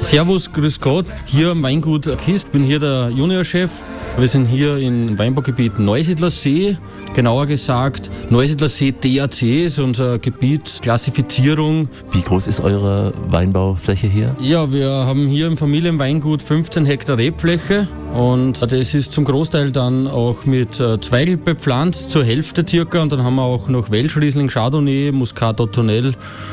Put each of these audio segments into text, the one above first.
Servus, grüß Gott. Hier am Weingut Kist, bin hier der Juniorchef. Wir sind hier im Weinbaugebiet Neusiedlersee, genauer gesagt Neusiedlersee DAC ist unser Gebiet, Klassifizierung. Wie groß ist eure Weinbaufläche hier? Ja, wir haben hier im Familienweingut 15 Hektar Rebfläche und das ist zum Großteil dann auch mit Zweigel bepflanzt, zur Hälfte circa, und dann haben wir auch noch Welschriesling, Chardonnay, Muscat Ottonel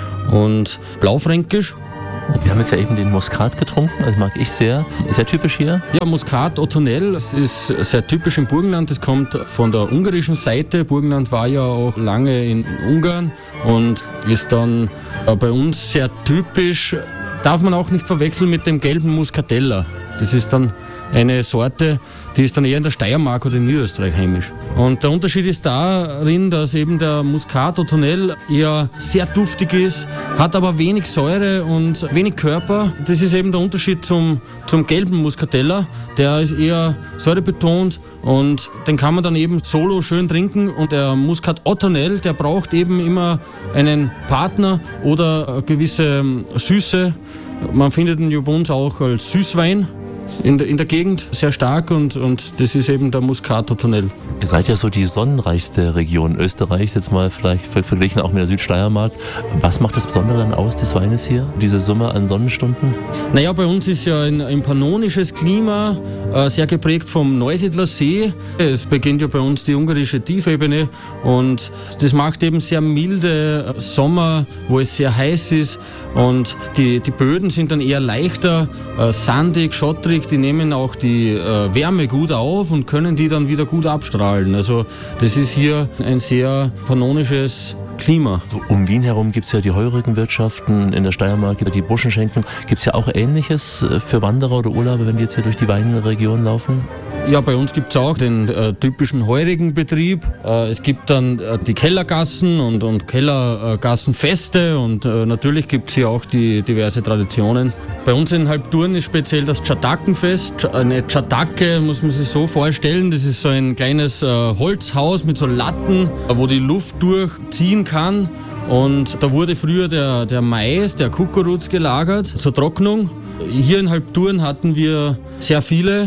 und Blaufränkisch. Wir haben jetzt ja eben den Muscat getrunken, das mag ich sehr. Ist ja typisch hier? Ja, Muscat Ottonel, das ist sehr typisch im Burgenland. Das kommt von der ungarischen Seite. Burgenland war ja auch lange in Ungarn und ist dann bei uns sehr typisch. Darf man auch nicht verwechseln mit dem gelben Muscatella. Das ist dann eine Sorte, die ist dann eher in der Steiermark oder in Niederösterreich heimisch. Und der Unterschied ist darin, dass eben der Muscat Ottonel eher sehr duftig ist, hat aber wenig Säure und wenig Körper. Das ist eben der Unterschied zum gelben Muscatella. Der ist eher säurebetont und den kann man dann eben solo schön trinken. Und der Muscat Ottonel, der braucht eben immer einen Partner oder eine gewisse Süße. Man findet ihn bei uns auch als Süßwein in der Gegend sehr stark und das ist eben der Muscat Ottonel. Ihr seid ja so die sonnenreichste Region Österreichs, jetzt mal vielleicht verglichen auch mit der Südsteiermark. Was macht das Besondere dann aus des Weines hier, diese Summe an Sonnenstunden? Naja, bei uns ist ja ein pannonisches Klima, sehr geprägt vom Neusiedlersee. Es beginnt ja bei uns die ungarische Tiefebene und das macht eben sehr milde Sommer, wo es sehr heiß ist, und die Böden sind dann eher leichter, sandig, schottrig, die nehmen auch die Wärme gut auf und können die dann wieder gut abstrahlen. Also das ist hier ein sehr pannonisches Klima. So, um Wien herum gibt es ja die Heurigenwirtschaften, in der Steiermark gibt es die Buschenschenken. Gibt es ja auch Ähnliches für Wanderer oder Urlauber, wenn die jetzt hier durch die Weinregion laufen? Ja, bei uns gibt es auch den typischen Heurigenbetrieb. Es gibt dann die Kellergassen und Kellergassenfeste und natürlich gibt es hier auch die diverse Traditionen. Bei uns in Halbturn ist speziell das Tschatakenfest. Eine Tschatake muss man sich so vorstellen, das ist so ein kleines Holzhaus mit so Latten, wo die Luft durchziehen kann. Und da wurde früher der Mais, der Kukuruz gelagert zur Trocknung. Hier in Halbturn hatten wir sehr viele.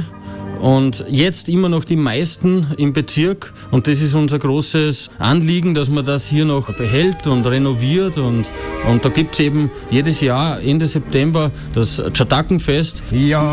Und jetzt immer noch die meisten im Bezirk. Und das ist unser großes Anliegen, dass man das hier noch behält und renoviert. Und da gibt es eben jedes Jahr Ende September das Tschatakenfest. Ja.